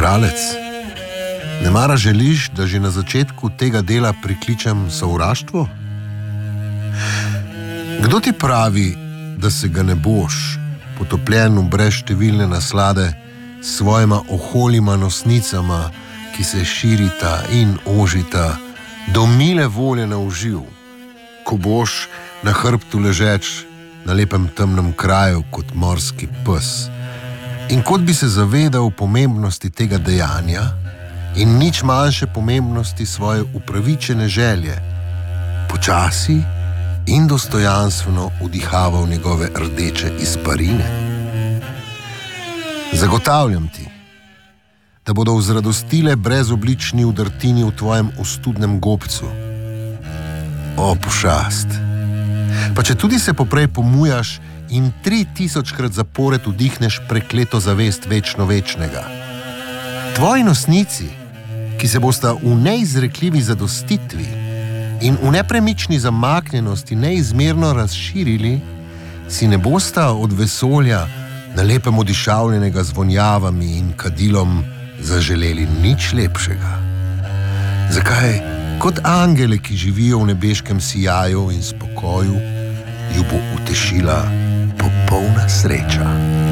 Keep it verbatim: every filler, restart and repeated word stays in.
Bralec, ne mara želiš, da že na začetku tega dela prikličem sovraštvo? Kdo ti pravi, da se ga ne boš, potopljen v brezštevilne naslade, s svojima oholima nosnicama, ki se širita in ožita, do mile volje nauživ, ko boš na hrbtu ležeč na lepem temnem kraju kot morski pes, in kot bi se zavedal pomembnosti tega dejanja in nič manjše pomembnosti svoje upravičene želje, počasi in dostojanstveno vdihaval njegove rdeče izparine. Zagotavljam ti, da bodo vzradostile brezoblični udrtini v tvojem ostudnem gobcu. O, pošast! Pa če tudi se poprej pomujaš in tri tisočkrat zapored vdihneš prekleto zavest večno večnega. Tvoji nosnici, ki se bosta v neizrekljivi zadostitvi in v nepremični zamaknjenosti neizmerno razširili, si ne bosta od vesolja na lepem odišavljenega z vonjavami in kadilom zaželeli nič lepšega. Zakaj, kot angele, ki živijo v nebeškem sijaju in spokoju, ju bo utešila popolna sreča.